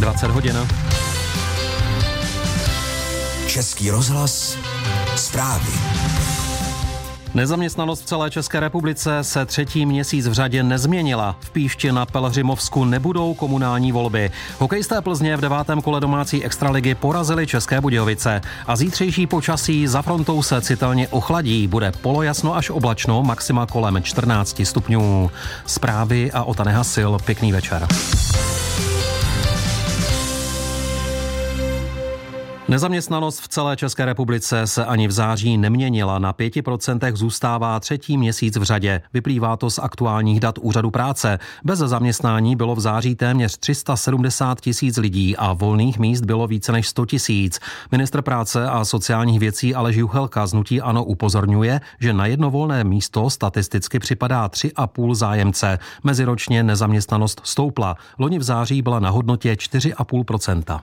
20 hodin. Český rozhlas, zprávy. Nezaměstnanost v celé České republice se třetí měsíc v řadě nezměnila. V Píšti na Pelhřimovsku nebudou komunální volby. Hokejisté Plzně v 9. kole domácí extraligy porazili České Budějovice. A zítřejší počasí za frontou se citelně ochladí. Bude polojasno až oblačno, maxima kolem 14 stupňů. Zprávy a Ota Nehasil. Pěkný večer. Nezaměstnanost v celé České republice se ani v září neměnila. Na 5% zůstává třetí měsíc v řadě. Vyplývá to z aktuálních dat Úřadu práce. Bez zaměstnání bylo v září téměř 370 000 lidí a volných míst bylo více než 100 000. Ministr práce a sociálních věcí Aleš Juchelka z hnutí ANO upozorňuje, že na jedno volné místo statisticky připadá 3,5 zájemce. Meziročně nezaměstnanost stoupla. Loni v září byla na hodnotě 4,5%.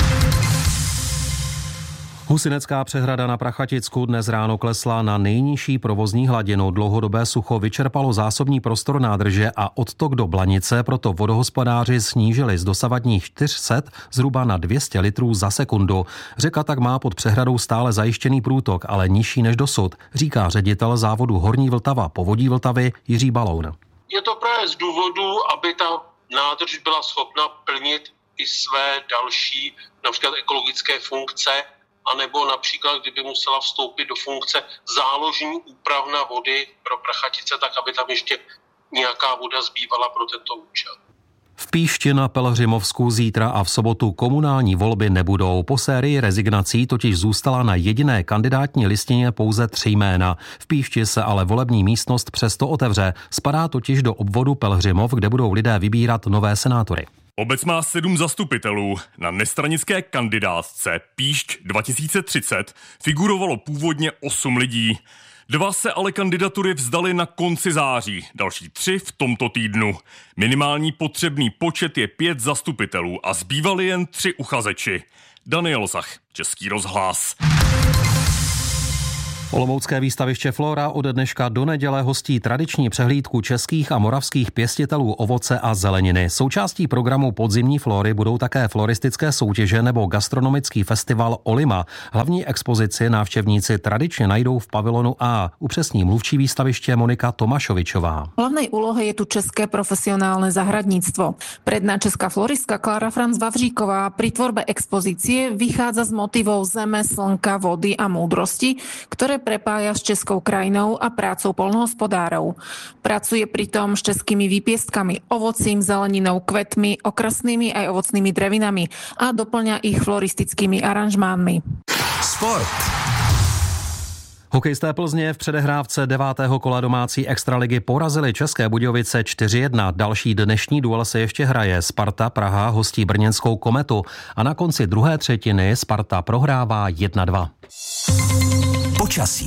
Husinecká přehrada na Prachaticku dnes ráno klesla na nejnižší provozní hladinu. Dlouhodobé sucho vyčerpalo zásobní prostor nádrže a odtok do Blanice, proto vodohospodáři snížili z dosavadních 400 zhruba na 200 litrů za sekundu. Řeka tak má pod přehradou stále zajištěný průtok, ale nižší než dosud, říká ředitel závodu Horní Vltava Povodí Vltavy Jiří Baloun. Je to právě z důvodu, aby ta nádrž byla schopna plnit i své další, například ekologické funkce, anebo například, kdyby musela vstoupit do funkce záložní úpravna vody pro Prachatice, tak aby tam ještě nějaká voda zbývala pro tento účel. V Píšti na Pelhřimovsku zítra a v sobotu komunální volby nebudou. Po sérii rezignací totiž zůstala na jediné kandidátní listině pouze 3 jména. V Píšti se ale volební místnost přesto otevře. Spadá totiž do obvodu Pelhřimov, kde budou lidé vybírat nové senátory. Obec má 7 zastupitelů. Na nestranické kandidátce Píšť 2030 figurovalo původně 8 lidí. 2 se ale kandidatury vzdali na konci září, další 3 v tomto týdnu. Minimální potřebný počet je 5 zastupitelů a zbývali jen 3 uchazeči. Daniel Zach, Český rozhlas. Olomoucké výstaviště Flora ode dneška do neděle hostí tradiční přehlídku českých a moravských pěstitelů ovoce a zeleniny. Součástí programu podzimní flory budou také floristické soutěže nebo gastronomický festival Olima. Hlavní expozici návštěvníci tradičně najdou v pavilonu A. Upřesní mluvčí výstaviště Monika Tomášovičová. V hlavnej úlohe je tu české profesionálne zahradníctvo. Predná česká floristka Klára Franz Vavříková pri tvorbe expozície vychádza z motivov zeme, slnka, vody a múdrosti, ktoré prepája s českou krajinou a prácou poľnohospodárov. Pracuje pritom s českými výpiestkami, ovocím, zeleninou, kvetmi, okrasnými aj ovocnými drevinami a doplňa ich floristickými aranžmánmi. Sport. Hokejisté Plzně v předehrávce 9. kola domácí extraligy porazili České Budějovice 4-1. Další dnešní duel se ještě hraje. Sparta Praha hostí brněnskou Kometu a na konci druhé třetiny Sparta prohrává 1-2. Počasí.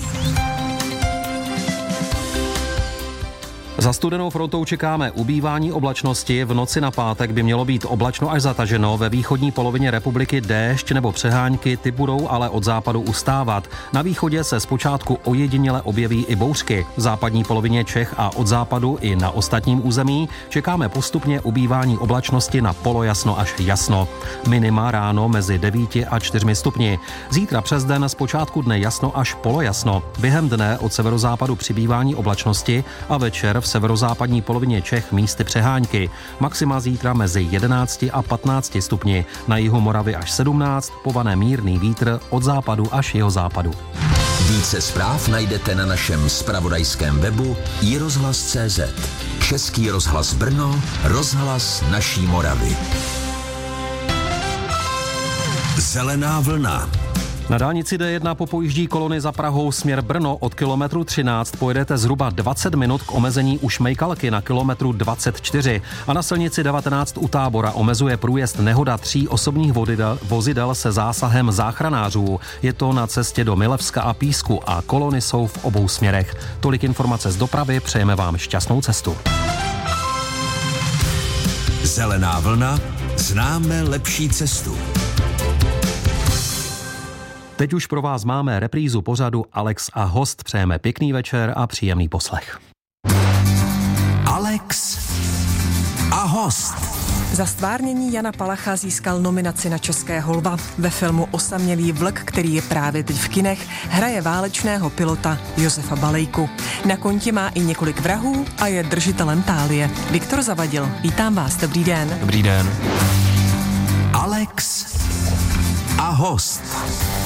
Za studenou frontou čekáme ubývání oblačnosti. V noci na pátek by mělo být oblačno až zataženo. Ve východní polovině republiky déšť nebo přehánky, ty budou ale od západu ustávat. Na východě se zpočátku ojediněle objeví i bouřky. V západní polovině Čech a od západu i na ostatním území čekáme postupně ubývání oblačnosti na polojasno až jasno. Minima ráno mezi 9 a 4 stupni. Zítra přes den zpočátku dne jasno až polojasno. Během dne od severozápadu přibývání oblačnosti a večer v severozápadní polovině Čech místy přehánky. Maxima zítra mezi 11 a 15 stupni. Na jihu Moravy až 17, povane mírný vítr od západu až jihozápadu. Více zpráv najdete na našem zpravodajském webu iRozhlas.cz. Český rozhlas Brno, rozhlas naší Moravy. Zelená vlna. Na dálnici D1 popojíždí kolony za Prahou směr Brno od kilometru 13 pojedete zhruba 20 minut k omezení u Šmejkalky na kilometru 24 a na silnici 19 u Tábora omezuje průjezd nehoda 3 osobních vozidel se zásahem záchranářů. Je to na cestě do Milevska a Písku a kolony jsou v obou směrech. Tolik informace z dopravy, přejeme vám šťastnou cestu. Zelená vlna, známe lepší cestu. Teď už pro vás máme reprízu pořadu Alex a host. Přejeme pěkný večer a příjemný poslech. Alex a host. Za stvárnění Jana Palacha získal nominaci na Českého lva. Ve filmu Osamělý vlk, který je právě teď v kinech, hraje válečného pilota Josefa Balejku. Na kontě má i několik vrahů a je držitelem tálie. Viktor Zavadil, vítám vás, dobrý den. Dobrý den. Alex a host.